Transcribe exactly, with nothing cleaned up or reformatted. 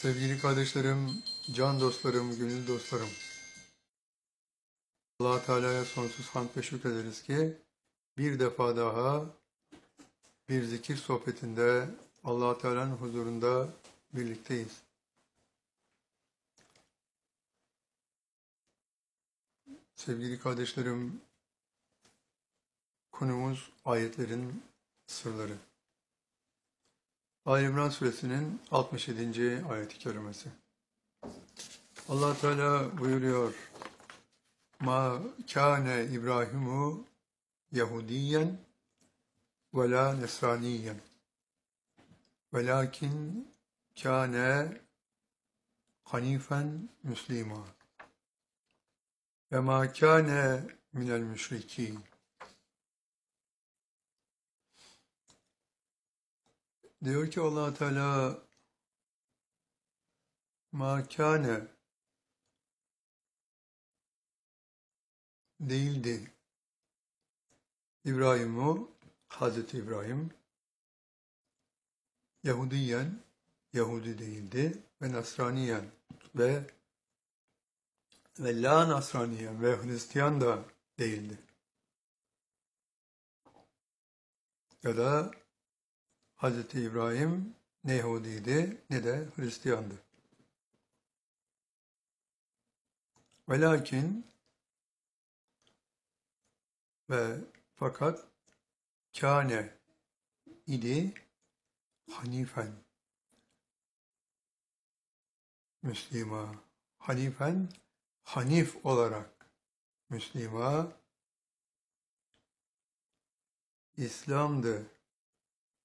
Sevgili kardeşlerim, can dostlarım, gönül dostlarım. Allah Teala'ya sonsuz hamd ve şükrederiz ki bir defa daha bir zikir sohbetinde Allah Teala'nın huzurunda birlikteyiz. Sevgili kardeşlerim, konumuz ayetlerin sırları. Ali İmran suresinin altmış yedinci ayet-i kerimesi. Allah Teala buyuruyor: Ma kâne İbrahimu Yahudiyen ve la Nesraniyen velakin kâne hanifen müslima ve ma kâne minel müşrikîn. Diyor ki Allah Teala, ma kâne değildi İbrahim'u, Hazreti İbrahim, Yahudiyen, Yahudi değildi ve Nasraniyen ve ve la Nasraniyen ve Hristiyan da değildi. Ya da Hazreti İbrahim ne Yahudiydi ne de Hristiyandı. Velakin ve fakat kâne idi hanifen Müslima. Hanifen, hanif olarak Müslima, İslam'dı